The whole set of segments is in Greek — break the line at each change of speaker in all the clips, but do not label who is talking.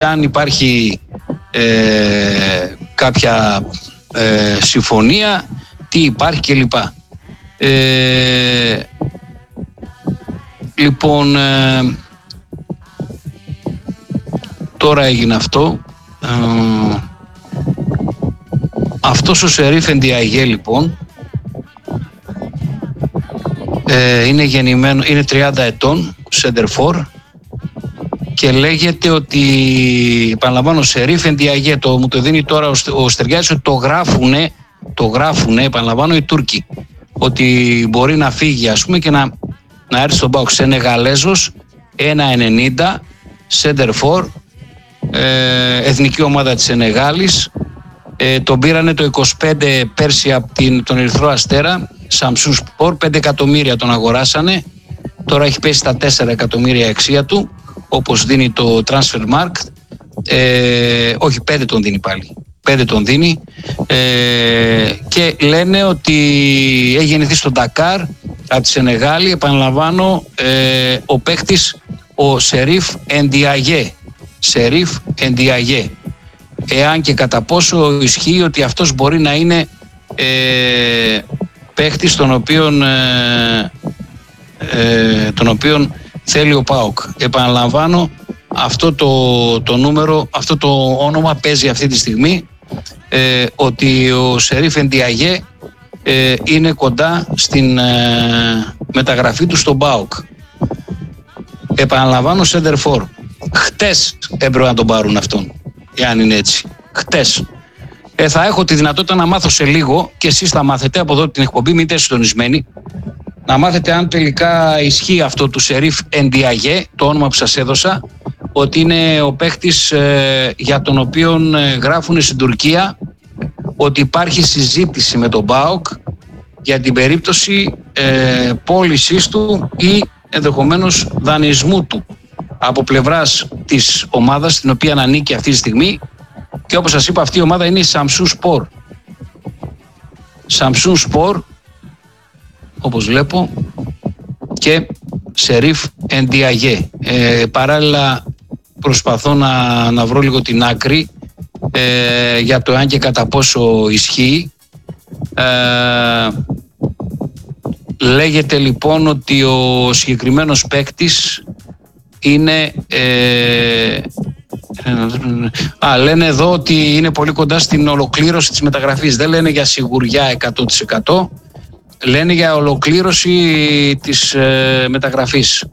αν υπάρχει κάποια συμφωνία, τι υπάρχει κλπ. Λοιπόν, τώρα έγινε αυτό. Αυτός ο Σερίφ Ενδιαγέ λοιπόν είναι γεννημένο, είναι 30 ετών, center for, και λέγεται ότι, επαναλαμβάνω, Σερίφ Ενδιαγέ, μου το δίνει τώρα ο Στεριάδης, ότι το γράφουνε, επαναλαμβάνω, οι Τούρκοι, ότι μπορεί να φύγει, ας πούμε, και να έρθει στον ΠΑΟΚ. Σενεγαλέζος, 1,90, center for, εθνική ομάδα της Σενεγάλης. Τον πήρανε το 25 πέρσι από τον Ερυθρό Αστέρα, Σαμσούν Σπορ, 5 εκατομμύρια τον αγοράσανε. Τώρα έχει πέσει στα 4 εκατομμύρια αξία του, όπως δίνει το Transfermarkt. Όχι, 5 τον δίνει πάλι. 5 τον δίνει. Και λένε ότι έχει γεννηθεί στο Ντακάρ από τη Σενεγάλη. Επαναλαμβάνω, ο παίκτης ο Σερίφ Ενδιαγέ. Σερίφ Ενδιαγέ. Εάν και κατά πόσο ισχύει ότι αυτός μπορεί να είναι παίκτης τον οποίον θέλει ο ΠΑΟΚ. Επαναλαμβάνω, αυτό το νούμερο, αυτό το όνομα παίζει αυτή τη στιγμή, ότι ο Σερίφ Ενδιαγέ είναι κοντά στην μεταγραφή του στον ΠΑΟΚ. Επαναλαμβάνω, center for. Χτες έπρεπε να τον πάρουν αυτόν, εάν είναι έτσι. Χτες. Θα έχω τη δυνατότητα να μάθω σε λίγο, και εσείς θα μάθετε από εδώ την εκπομπή, μην είστε συντονισμένοι, να μάθετε αν τελικά ισχύει αυτό του Σερίφ Ενδιαγέ, το όνομα που σας έδωσα, ότι είναι ο παίχτης για τον οποίο γράφουν στην Τουρκία ότι υπάρχει συζήτηση με τον ΠΑΟΚ για την περίπτωση πώλησής του ή ενδεχομένως δανεισμού του από πλευράς της ομάδας στην οποία ανήκει αυτή τη στιγμή, και όπως σας είπα, αυτή η ομάδα είναι η Σαμσούν Σπορ. Σαμσούν Σπορ, όπως βλέπω, και Σερίφ Ενδιαγέ. Παράλληλα προσπαθώ να βρω λίγο την άκρη για το αν και κατά πόσο ισχύει. Λέγεται λοιπόν ότι ο συγκεκριμένος παίκτης είναι... λένε εδώ ότι είναι πολύ κοντά στην ολοκλήρωση της μεταγραφής. Δεν λένε για σιγουριά 100%. Λένε για ολοκλήρωση της μεταγραφής.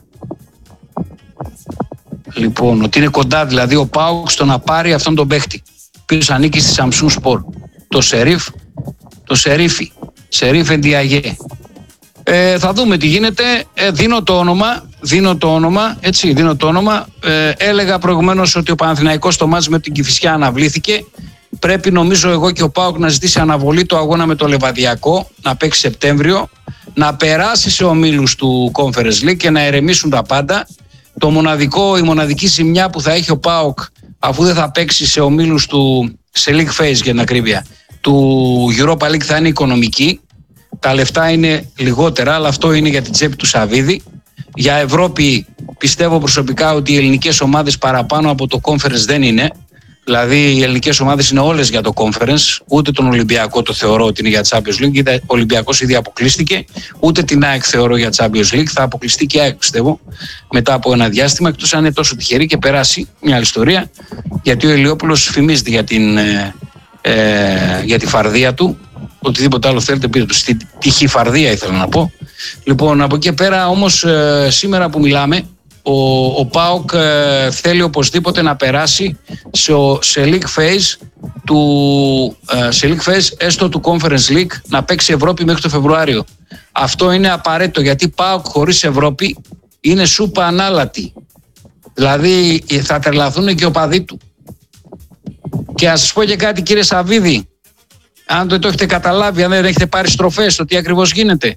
Λοιπόν, ότι είναι κοντά δηλαδή ο ΠΑΟΚ στο να πάρει αυτόν τον παίχτη, ο οποίος ανήκει στη Σαμσούν Σπορ. Το Σερίφ Ενδιαγέ. Θα δούμε τι γίνεται. Δίνω το όνομα. Έλεγα προηγουμένως ότι ο Παναθηναϊκός στο μάτς με την Κηφισιά αναβλήθηκε. Πρέπει, νομίζω εγώ, και ο ΠΑΟΚ να ζητήσει αναβολή του αγώνα με το Λεβαδιακό, να παίξει Σεπτέμβριο, να περάσει σε ομίλους του Conference League και να ερεμήσουν τα πάντα. Η μοναδική ζημιά που θα έχει ο ΠΑΟΚ, αφού δεν θα παίξει σε ομίλους σε League Phase, για την ακρίβεια, του Europa League, θα είναι οικονομική. Τα λεφτά είναι λιγότερα, αλλά αυτό είναι για την τσέπη του Σαββίδη. Για Ευρώπη πιστεύω προσωπικά ότι οι ελληνικές ομάδες παραπάνω από το Conference δεν είναι. Δηλαδή οι ελληνικές ομάδες είναι όλες για το Conference. Ούτε τον Ολυμπιακό το θεωρώ ότι είναι για Champions League. Ο Ολυμπιακός ήδη αποκλείστηκε. Ούτε την ΑΕΚ θεωρώ για Champions League. Θα αποκλειστεί και η ΑΕΚ, πιστεύω, μετά από ένα διάστημα. Εκτός αν είναι τόσο τυχερή και περάσει, μια άλλη ιστορία. Γιατί ο Ηλιόπουλος φημίζεται για τη φαρδία του. Οτιδήποτε άλλο θέλετε πείτε του. Στη τυχηφαρδία ήθελα να πω. Λοιπόν, από εκεί πέρα όμως, σήμερα που μιλάμε, ο ΠΑΟΚ θέλει οπωσδήποτε να περάσει σε League Phase έστω του Conference League, να παίξει Ευρώπη μέχρι το Φεβρουάριο. Αυτό είναι απαραίτητο, γιατί ΠΑΟΚ χωρίς Ευρώπη είναι σούπα ανάλατη. Δηλαδή θα τρελαθούν και οι οπαδοί του. Και να σας πω και κάτι, κύριε Σαββίδη, αν το έχετε καταλάβει, αν δεν έχετε πάρει στροφές το τι ακριβώς γίνεται.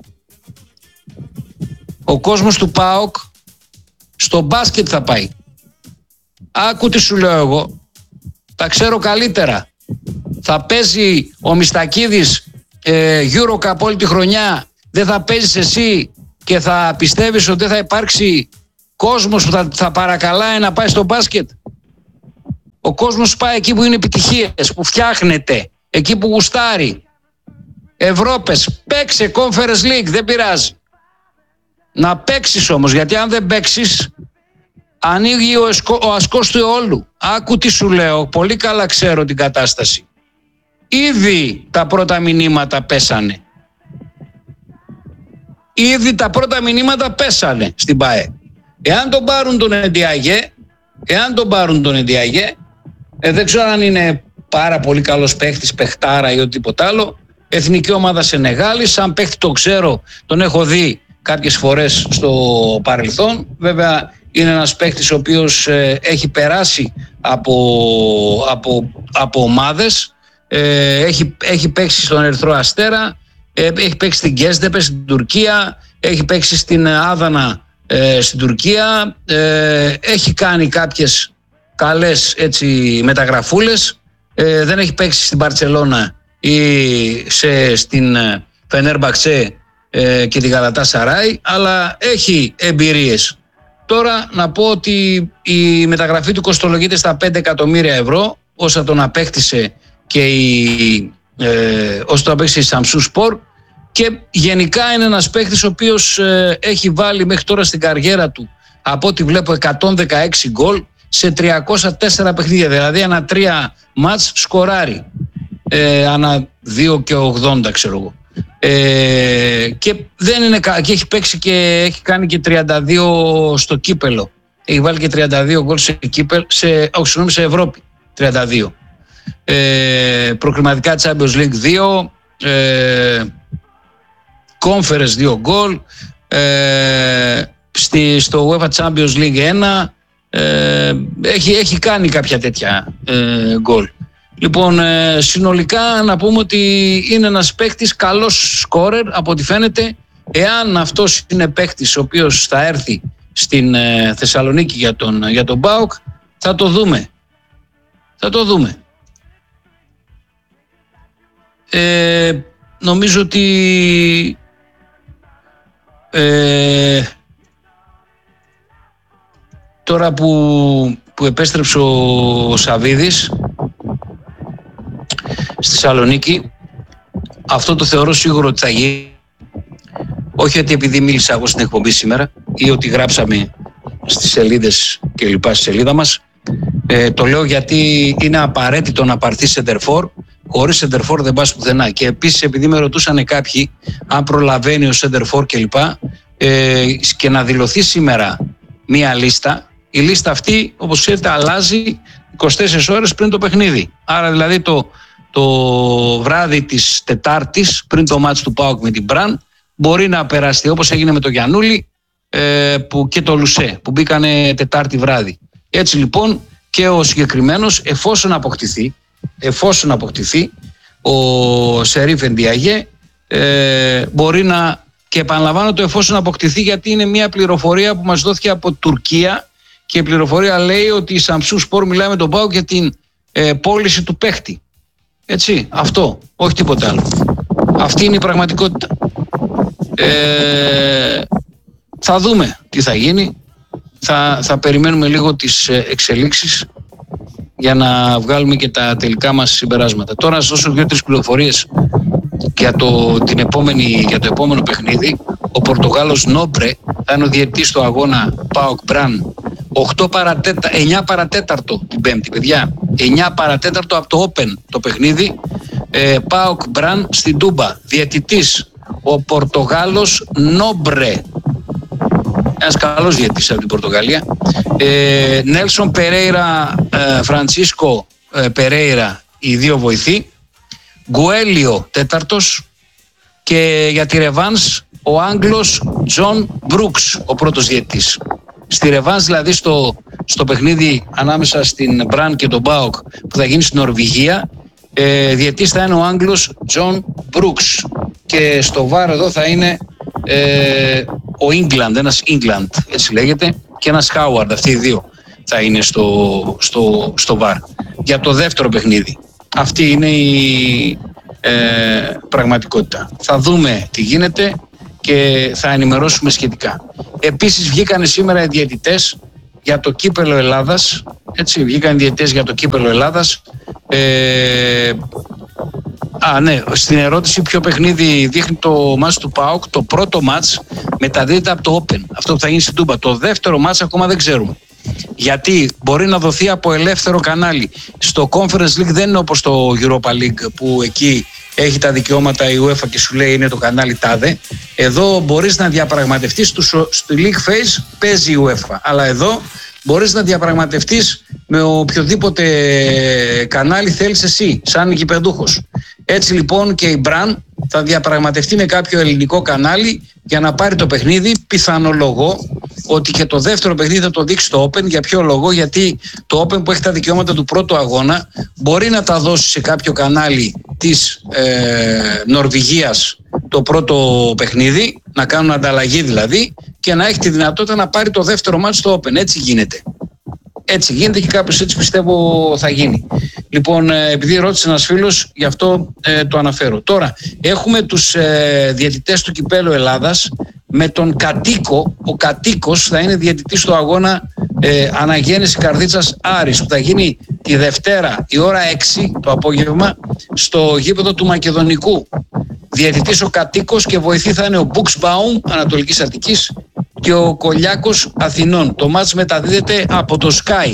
Ο κόσμος του ΠΑΟΚ στο μπάσκετ θα πάει. Άκου τι σου λέω εγώ. Τα ξέρω καλύτερα. Θα παίζει ο Μιστακίδης Eurocup όλη τη χρονιά. Δεν θα παίζεις εσύ και θα πιστεύεις ότι δεν θα υπάρξει κόσμος που θα παρακαλάει να πάει στο μπάσκετ. Ο κόσμος πάει εκεί που είναι επιτυχίες, που φτιάχνεται, εκεί που γουστάρει. Ευρώπες, παίξε Conference League, δεν πειράζει. Να παίξεις όμως, γιατί αν δεν παίξεις, ανοίγει ο ασκός του αιώλου. Άκου τι σου λέω, πολύ καλά ξέρω την κατάσταση. Ήδη τα πρώτα μηνύματα πέσανε. Ήδη τα πρώτα μηνύματα πέσανε στην ΠΑΕ. Εάν τον πάρουν τον Εντιαγέ, δεν ξέρω αν είναι πάρα πολύ καλός παίχτης, παιχτάρα ή οτιδήποτε άλλο. Εθνική ομάδα Σενεγάλη, σαν παίχτη το ξέρω, τον έχω δει κάποιες φορές στο παρελθόν. Βέβαια είναι ένας παίχτης ο οποίος έχει περάσει από ομάδες, έχει παίξει στον Ερυθρό Αστέρα, έχει παίξει στην Γκέσδεπε στην Τουρκία, έχει παίξει στην Άδανα στην Τουρκία, έχει κάνει κάποιες καλές έτσι μεταγραφούλες, δεν έχει παίξει στην Μπαρτσελώνα ή στην Φενέρμπαξε και την Γαλατάσαράι, αλλά έχει εμπειρίες. Τώρα να πω ότι η μεταγραφή του κοστολογείται στα 5 εκατομμύρια ευρώ, όσα τον απέκτησε και η Samsun Spor, και γενικά είναι ένας παίκτης ο οποίος έχει βάλει μέχρι τώρα στην καριέρα του, από ό,τι βλέπω, 116 γκολ σε 304 παιχνίδια, δηλαδή ανά 3 μάτς σκοράρει, ανά 2 και 80 ξέρω εγώ. Και δεν είναι, και έχει παίξει και έχει κάνει και 32 στο κύπελο. Έχει βάλει και 32 γκολ σε κύπελο, σε Ευρώπη 32. Προκριματικά Champions League 2, Conference 2 γκολ, στο UEFA Champions League 1, έχει κάνει κάποια τέτοια γκολ. Λοιπόν, συνολικά να πούμε ότι είναι ένας παίκτης καλός σκόρερ από ό,τι φαίνεται. Εάν αυτός είναι παίκτης ο οποίος θα έρθει στην Θεσσαλονίκη για τον ΠΑΟΚ, θα το δούμε. Νομίζω ότι τώρα που επέστρεψε ο Σαβίδης στη Θεσσαλονίκη, αυτό το θεωρώ σίγουρο ότι θα γίνει. Όχι ότι επειδή μίλησα εγώ στην εκπομπή σήμερα ή ότι γράψαμε στις σελίδες και λοιπά στη σελίδα μας. Το λέω γιατί είναι απαραίτητο να πάρθει σεντερφόρ. Χωρίς σεντερφόρ δεν πας πουθενά. Και επίσης, επειδή με ρωτούσαν κάποιοι αν προλαβαίνει ο σεντερφόρ και λοιπά, και να δηλωθεί σήμερα μία λίστα, η λίστα αυτή, όπως ξέρετε, αλλάζει 24 ώρες πριν το παιχνίδι. Άρα δηλαδή το βράδυ της Τετάρτης, πριν το μάτς του ΠΑΟΚ με την Μπραν, μπορεί να περάσει όπως έγινε με το Γιαννούλη και το Λουσέ που μπήκανε Τετάρτη βράδυ. Έτσι λοιπόν και ο συγκεκριμένος, εφόσον αποκτηθεί ο Σερίφ Εντιαγέ, μπορεί να, και επαναλαμβάνω το εφόσον αποκτηθεί, γιατί είναι μια πληροφορία που μας δόθηκε από Τουρκία και η πληροφορία λέει ότι η Samsun Spor μιλάει με τον ΠΑΟΚ για την πώληση του παίχτη. Έτσι, αυτό, όχι τίποτα άλλο. Αυτή είναι η πραγματικότητα. Θα δούμε τι θα γίνει. Θα περιμένουμε λίγο τις εξελίξεις για να βγάλουμε και τα τελικά μας συμπεράσματα. Τώρα να σας δώσω 2-3 πληροφορίες για το επόμενο παιχνίδι. Ο Πορτογάλος Νόμπρε θα είναι ο διαιτητής στο αγώνα ΠΑΟΚ Μπραν 9 παρατέταρτο την Πέμπτη, παιδιά. 9 παρατέταρτο από το Open το παιχνίδι. ΠΑΟΚ Μπραν στην Τούμπα. Διαιτητής ο Πορτογάλος Νόμπρε. Ένας καλός διαιτητής από την Πορτογαλία. Νέλσον Περέιρα, Φραντσίσκο Περέιρα, οι δύο βοηθοί. Γκουέλιο τέταρτος. Και για τη ρεβάνς ο Άγγλος Τζον Μπρούξ, ο πρώτος διαιτητής. Στη ρεβάνς, δηλαδή στο παιχνίδι ανάμεσα στην Μπραν και τον ΠΑΟΚ που θα γίνει στην Νορβηγία, διαιτητής θα είναι ο Άγγλος Τζον Μπρούξ. Και στο βάρ εδώ θα είναι ο Ίγκλαντ, ένας Ίγκλαντ έτσι λέγεται, και ένας Χάουαρντ, αυτοί οι δύο θα είναι στο βάρ για το δεύτερο παιχνίδι. Αυτή είναι η πραγματικότητα. Θα δούμε τι γίνεται και θα ενημερώσουμε σχετικά. Επίσης βγήκανε σήμερα οι διαιτητές για το κύπελλο Ελλάδας. Έτσι, βγήκαν διαιτητές για το κύπελλο Ελλάδας. Ναι, στην ερώτηση ποιο παιχνίδι δείχνει το μάτς του ΠΑΟΚ, το πρώτο μάτς μεταδίδεται από το Open, αυτό που θα γίνει στην Τούμπα. Το δεύτερο μάτς ακόμα δεν ξέρουμε. Γιατί μπορεί να δοθεί από ελεύθερο κανάλι. Στο Conference League δεν είναι όπως το Europa League που εκεί έχει τα δικαιώματα η UEFA και σου λέει είναι το κανάλι τάδε. Εδώ μπορείς να διαπραγματευτείς, στη League Phase παίζει η UEFA, αλλά εδώ μπορείς να διαπραγματευτείς με οποιοδήποτε κανάλι θέλεις εσύ, σαν γηπεδούχος. Έτσι λοιπόν και η Μπραν θα διαπραγματευτεί με κάποιο ελληνικό κανάλι για να πάρει το παιχνίδι. Πιθανολογώ ότι και το δεύτερο παιχνίδι θα το δείξει στο Open. Για ποιο λόγο? Γιατί το Open που έχει τα δικαιώματα του πρώτου αγώνα μπορεί να τα δώσει σε κάποιο κανάλι της Νορβηγίας το πρώτο παιχνίδι, να κάνουν ανταλλαγή δηλαδή, και να έχει τη δυνατότητα να πάρει το δεύτερο μάτς στο Open. Έτσι γίνεται. Έτσι γίνεται και κάπως έτσι πιστεύω θα γίνει. Λοιπόν, επειδή ρώτησε ένας φίλος, γι' αυτό το αναφέρω. Τώρα, έχουμε τους διαιτητές του κυπέλλου Ελλάδας με τον Κατοίκο. Ο Κατοίκος θα είναι διαιτητής στο αγώνα Αναγέννηση Καρδίτσας Άρης, που θα γίνει τη Δευτέρα η ώρα 6 το απόγευμα στο γήπεδο του Μακεδονικού. Διαιτητής ο Κατοίκος και βοηθή θα είναι ο Μπουξμπάουμ Ανατολικής Αττικής και ο Κολιάκος Αθηνών. Το μάτς μεταδίδεται από το Sky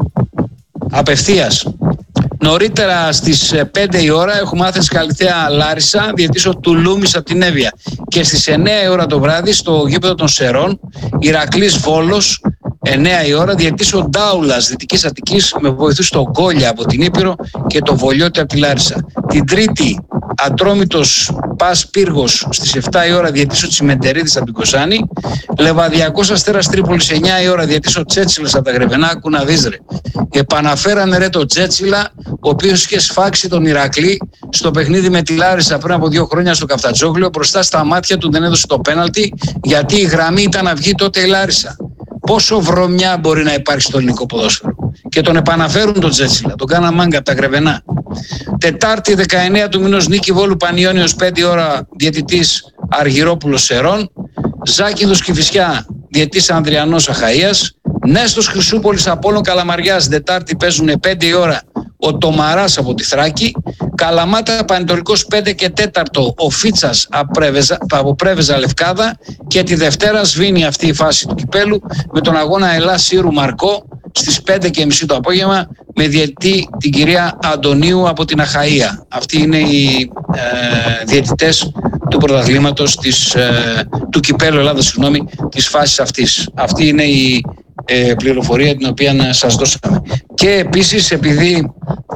απευθείας. Νωρίτερα στις 5 η ώρα έχουμε Άθενας Καλιθέα Λάρισα, διαιτητής ο Τουλούμης από την Εύβοια. Και στις 9 η ώρα το βράδυ στο γήπεδο των Σερών, Ηρακλής Βόλος, 9 η ώρα, διαιτητής ο Ντάουλας Δυτικής Αττικής με βοηθούς τον Γκόλια από την Ήπειρο και το Βολιώτη από τη Λάρισα. Την Τρίτη Ατρόμητος Πας Πύργος στις 7 η ώρα, διαιτητής ο Τσιμεντερίδης από την Κοσάνη. Λεβαδιακός Αστέρας Τρίπολης 9 η ώρα, διαιτητής ο Τσέτσιλας από τα Γρεβενά. Άκου να δεις ρε. Επαναφέρανε ρε το Τσέτσιλα, ο οποίος είχε σφάξει τον Ηρακλή στο παιχνίδι με τη Λάρισα πριν από 2 χρόνια στο Καφτατζόγλιο. Μπροστά στα μάτια του δεν έδωσε το πέναλτι, γιατί η γραμμή ήταν να βγει τότε η Λάρισα. Πόσο βρωμιά μπορεί να υπάρχει στο ελληνικό ποδόσφαιρο. Και τον επαναφέρουν τον Τζέτσιλα, τον κάνα μάγκα από τα Γρεβενά. Τετάρτη 19 του μηνός Νίκη Βόλου Πανιώνιος 5 ώρα, διαιτητής Αργυρόπουλος Σερών. Ζάκηδος Κηφισιά, διαιτητής Ανδριανός Αχαΐας. Νέστος Χρυσούπολης Απόλλων Καλαμαριάς, Τετάρτη παίζουν 5 η ώρα ο Τομαράς από τη Θράκη. Καλαμάτα Πανετολικός 5 και 4 ο Φίτσας από Πρέβεζα Λευκάδα. Και τη Δευτέρα σβήνει αυτή η φάση του κυπέλου με τον αγώνα Ελλάς Σύρου Μαρκό στις 5:30 το απόγευμα με διαιτητή την κυρία Αντωνίου από την Αχαΐα. Αυτοί είναι οι διαιτητές του πρωταθλήματος του κυπέλλου Ελλάδας, της φάσης αυτής. Αυτή είναι η πληροφορία την οποία σας δώσαμε. Και επίσης, επειδή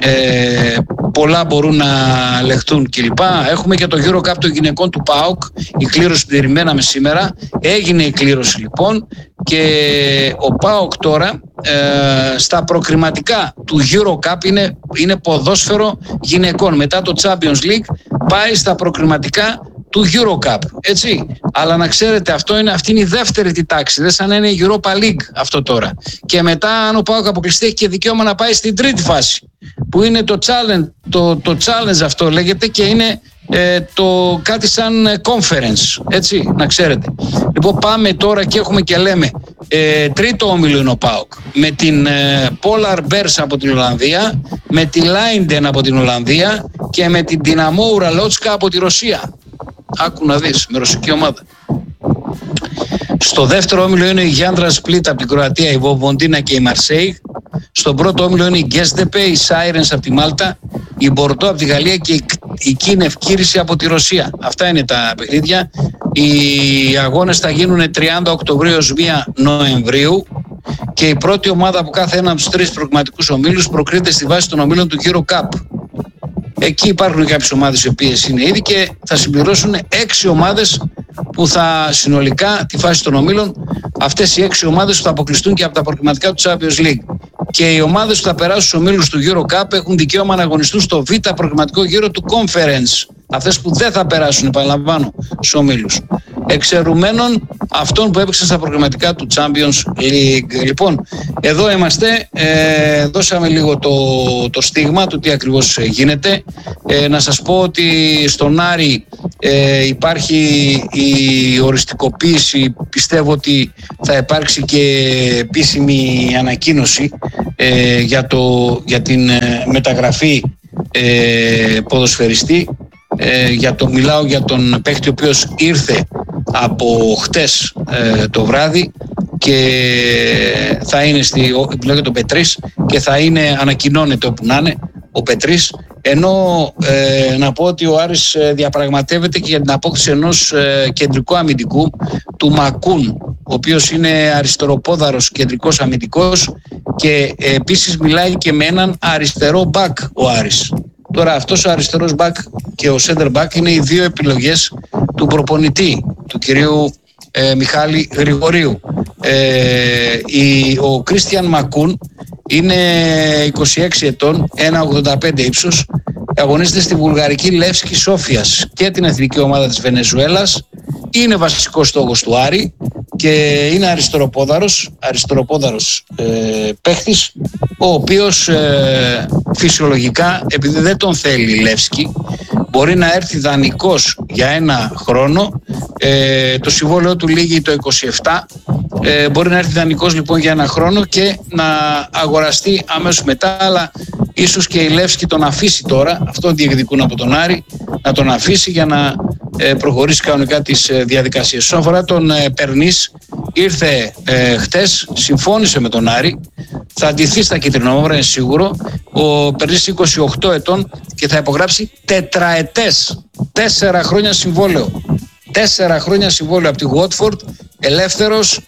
πολλά μπορούν να λεχθούν κλπ, έχουμε και το Euro Cup των γυναικών του ΠΑΟΚ. Η κλήρωση την περιμέναμε σήμερα. Έγινε η κλήρωση λοιπόν και ο ΠΑΟΚ τώρα στα προκριματικά του Euro Cup είναι ποδόσφαιρο γυναικών. Μετά το Champions League πάει στα προκριματικά του Euro Cup, έτσι. Αλλά να ξέρετε, αυτή είναι η δεύτερη τη τάξη, δεν σαν να είναι η Europa League αυτό τώρα. Και μετά, αν ο ΠΑΟΚ αποκλειστεί, έχει και δικαίωμα να πάει στην τρίτη φάση, που είναι το challenge αυτό λέγεται, και είναι κάτι σαν conference, έτσι, να ξέρετε. Λοιπόν, πάμε τώρα και έχουμε και λέμε τρίτο όμιλο είναι ο ΠΑΟΚ, με την Polar Bears από την Ολλανδία, με τη Leiden από την Ολλανδία και με την Dinamo Uralotska από τη Ρωσία. Άκου να δεις, με ρωσική ομάδα. Στο δεύτερο όμιλο είναι η Γιάνδρα Σπλίτ από την Κροατία, η Βοβοντίνα και η Μαρσέιγ. Στον πρώτο όμιλο είναι η Γκέσδεπε, η Σάιρενς από τη Μάλτα, η Μπορντό από τη Γαλλία και η Κίνευ Κύριση από τη Ρωσία. Αυτά είναι τα παιχνίδια. Οι αγώνες θα γίνουν 30 Οκτωβρίου έως 1 Νοεμβρίου και η πρώτη ομάδα από κάθε ένα από τους 3 προκριματικούς ομίλους προκρίνεται στη βάση των ομίλων του Euro Cup. Εκεί υπάρχουν κάποιες ομάδες οι οποίες είναι ήδη και θα συμπληρώσουν 6 ομάδες που θα συνολικά τη φάση των ομίλων, αυτές οι 6 ομάδες που θα αποκλειστούν και από τα προκριματικά του Champions League. Και οι ομάδες που θα περάσουν στους ομίλους του Euro Cup έχουν δικαίωμα να αγωνιστούν στο β' προκριματικό γύρο του Conference. Αυτές που δεν θα περάσουν, επαναλαμβάνω, στους ομίλους. Εξαιρουμένων αυτών που έπαιξαν στα προκριματικά του Champions League. Λοιπόν, εδώ είμαστε. Δώσαμε λίγο το στίγμα του τι ακριβώς γίνεται. Να σας πω ότι στον Άρη Υπάρχει η οριστικοποίηση, πιστεύω ότι θα υπάρξει και επίσημη ανακοίνωση για την μεταγραφή ποδοσφαιριστή. Μιλάω για τον παίκτη ο οποίος ήρθε από χτες το βράδυ και θα είναι λέγεται το Πετρής και θα είναι, ανακοινώνεται όπου να είναι ο Πετρής, ενώ να πω ότι ο Άρης διαπραγματεύεται και για την απόκτηση ενός κεντρικού αμυντικού, του Μακούν, ο οποίος είναι αριστεροπόδαρος κεντρικός αμυντικός, και επίσης μιλάει και με έναν αριστερό μπακ ο Άρης. Τώρα αυτός ο αριστερός μπακ και ο center back είναι οι δύο επιλογές του προπονητή, του κυρίου Μιχάλη Γρηγορίου. Ο Κρίστιαν Μακούν είναι 26 ετών, 1,85 ύψος, αγωνίζεται στη βουλγαρική Λεύσκη Σόφιας και την εθνική ομάδα της Βενεζουέλας. Είναι βασικός στόχος του Άρη και είναι αριστεροπόδαρος παίχτης, ο οποίος φυσιολογικά, επειδή δεν τον θέλει η Λεύσκη, μπορεί να έρθει δανεικός για 1 χρόνο. Το συμβόλαιο του λήγει το 27. Μπορεί να έρθει δανεικός λοιπόν για 1 χρόνο και να αγοραστεί αμέσως μετά, αλλά ίσως και η Λεύσκη τον αφήσει τώρα, αυτό διεκδικούν από τον Άρη, να τον αφήσει για να προχωρήσει κανονικά τις διαδικασίες. Όσον αφορά τον Περνής, ήρθε χτες, συμφώνησε με τον Άρη, θα αντιθεί στα κίτρινα-μαύρα, είναι σίγουρο. Ο Περνής 28 ετών και θα υπογράψει τετραετές, 4 χρόνια συμβόλαιο. 4 χρόνια συμβόλαιο από τη Watford, ελεύθερος,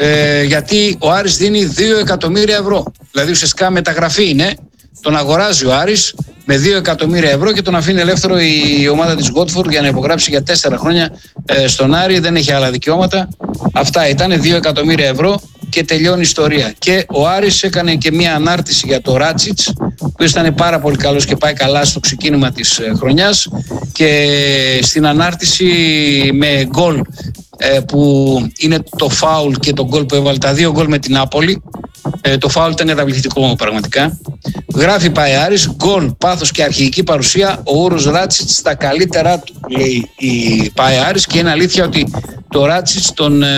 γιατί ο Άρης δίνει 2 εκατομμύρια ευρώ. Δηλαδή ουσιαστικά μεταγραφή είναι, τον αγοράζει ο Άρης με 2 εκατομμύρια ευρώ και τον αφήνει ελεύθερο η ομάδα της Watford για να υπογράψει για 4 χρόνια στον Άρη, δεν έχει άλλα δικαιώματα. Αυτά ήταν 2 εκατομμύρια ευρώ και τελειώνει η ιστορία. Και ο Άρης έκανε και μια ανάρτηση για το Ράτσιτς, που ήταν πάρα πολύ καλός και πάει καλά στο ξεκίνημα της χρονιάς, και στην ανάρτηση με γκολ που είναι το φάουλ και το γκολ που έβαλε, τα 2 γκολ με την Νάπολη, το φάουλ ήταν καταπληκτικό πραγματικά, γράφει πάει Άρης, γκολ, πάθος και αρχική παρουσία, ο Ούρος Ράτσιτς στα καλύτερά του, λέει η πάει Άρης, και είναι αλήθεια ότι το Ράτσιτς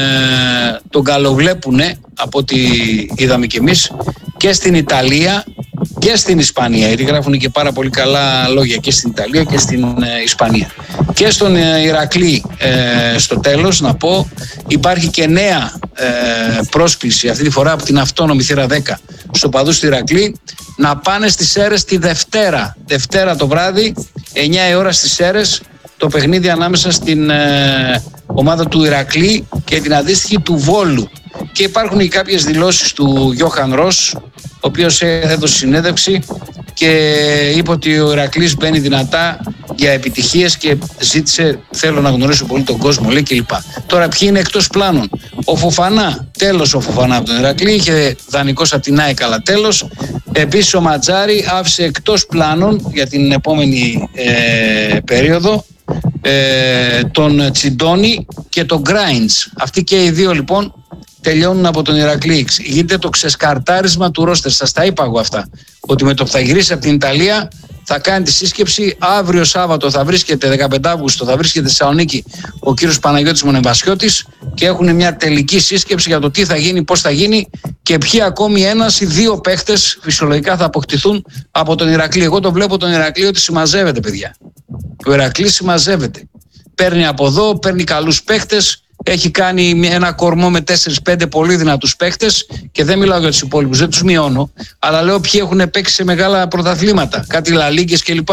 τον καλοβλέπουνε από ό,τι είδαμε κι εμείς και στην Ιταλία και στην Ισπανία, γιατί γράφουν και πάρα πολύ καλά λόγια και στην Ιταλία και στην Ισπανία. Και στον Ηρακλή, στο τέλος να πω, υπάρχει και νέα πρόσκληση, αυτή τη φορά από την αυτόνομη θύρα 10 στο παδούς του Ηρακλή, να πάνε στις Σέρρες τη Δευτέρα το βράδυ, 9 η ώρα στις Σέρρες, το παιχνίδι ανάμεσα στην ομάδα του Ηρακλή και την αντίστοιχη του Βόλου. Και υπάρχουν και κάποιες δηλώσεις του Γιώχαν Ρος, ο οποίος έδωσε συνέντευξη και είπε ότι ο Ηρακλής μπαίνει δυνατά για επιτυχίες και ζήτησε, θέλω να γνωρίσω πολύ τον κόσμο, λέει, κλπ. Τώρα ποιοι είναι εκτός πλάνων? Ο Φοφανά, τέλος ο Φοφανά από τον Ηρακλή, είχε δανεικός από την ΑΕΚ, αλλά τέλος. Επίσης ο Ματζάρη άφησε εκτός πλάνων για την επόμενη περίοδο τον Τσιντόνι και τον Γκράιντς. Αυτοί και οι δύο λοιπόν τελειώνουν από τον Ηρακλή. Γίνεται το ξεσκαρτάρισμα του ρόστερ. Σας τα είπα εγώ αυτά, ότι με το που θα γυρίσει από την Ιταλία θα κάνει τη σύσκεψη. Αύριο Σάββατο θα βρίσκεται, 15 Αύγουστο, θα βρίσκεται στη Θεσσαλονίκη ο κύριος Παναγιώτης Μονεβασιώτης και έχουν μια τελική σύσκεψη για το τι θα γίνει, πώς θα γίνει και ποιοι ακόμη 1 ή 2 παίχτες φυσιολογικά θα αποκτηθούν από τον Ηρακλή. Εγώ το βλέπω τον Ηρακλή ότι συμμαζεύεται, παιδιά. Ο Ηρακλής συμμαζεύεται. Παίρνει από εδώ, παίρνει καλούς παίχτες. Έχει κάνει ένα κορμό με 4-5 πολύ δυνατούς παίχτες και δεν μιλάω για τους υπόλοιπους, δεν τους μειώνω, αλλά λέω ποιοι έχουν παίξει σε μεγάλα πρωταθλήματα, κάτι λαλίγκες κλπ.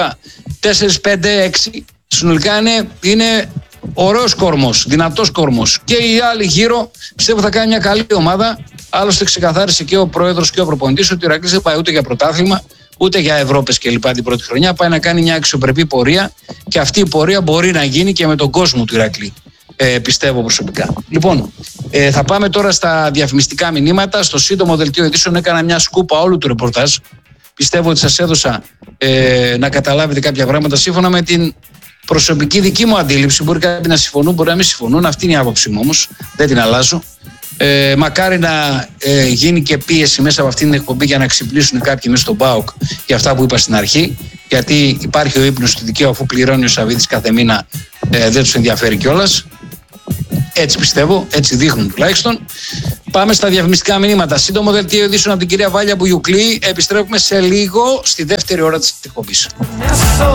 4-5-6 συνολικά είναι ωραίος κορμός, δυνατός κορμός. Και οι άλλοι γύρω πιστεύω θα κάνει μια καλή ομάδα. Άλλωστε ξεκαθάρισε και ο πρόεδρος και ο προπονητής ότι ο Ηρακλής δεν πάει ούτε για πρωτάθλημα, ούτε για Ευρώπες κλπ. Την πρώτη χρονιά. Πάει να κάνει μια αξιοπρεπή πορεία και αυτή η πορεία μπορεί να γίνει και με τον κόσμο του Ηρακλή. Πιστεύω προσωπικά. Λοιπόν, θα πάμε τώρα στα διαφημιστικά μηνύματα. Στο σύντομο δελτίο ειδήσεων έκανα μια σκούπα όλου του ρεπορτάζ. Πιστεύω ότι σας έδωσα να καταλάβετε κάποια πράγματα σύμφωνα με την προσωπική δική μου αντίληψη. Μπορεί κάποιοι να συμφωνούν, μπορεί να μην συμφωνούν. Αυτή είναι η άποψή μου όμως. Δεν την αλλάζω. Μακάρι να γίνει και πίεση μέσα από αυτήν την εκπομπή για να ξυπνήσουν κάποιοι μέσα στον ΠΑΟΚ για αυτά που είπα στην αρχή. Γιατί υπάρχει ο ύπνος του δικαίου, αφού πληρώνει ο Σαββίδης κάθε μήνα δεν τους ενδιαφέρει κιόλας. Έτσι πιστεύω, έτσι δείχνουν τουλάχιστον. Πάμε στα διαφημιστικά μηνύματα. Σύντομο δελτίο ειδήσεων από την κυρία Βάλια Μπουγιουκλή. Επιστρέφουμε σε λίγο στη δεύτερη ώρα της εκπομπής.